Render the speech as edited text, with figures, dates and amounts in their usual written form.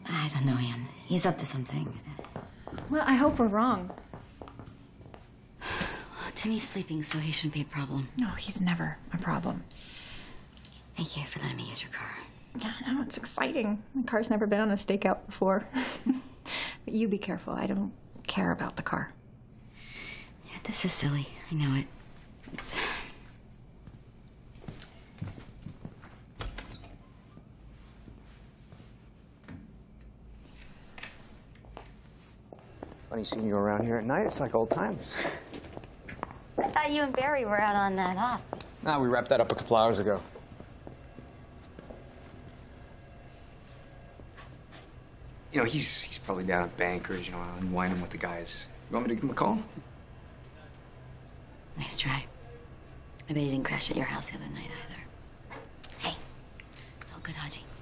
I don't know, Ann. He's up to something. Well, I hope we're wrong. Well, Timmy's sleeping, so he shouldn't be a problem. No, he's never a problem. Thank you for letting me use your car. Yeah, I know, it's exciting. My car's never been on a stakeout before. But you be careful. I don't care about the car. Yeah, this is silly. I know it. It's... Funny seeing you around here at night. It's like old times. I thought you and Barry were out on that op. Nah, we wrapped that up a couple hours ago. You know, he's probably down at Bankers, you know, unwinding with the guys. You want me to give him a call? Nice try. I bet he didn't crash at your house the other night either. Hey, it's all good, Haji.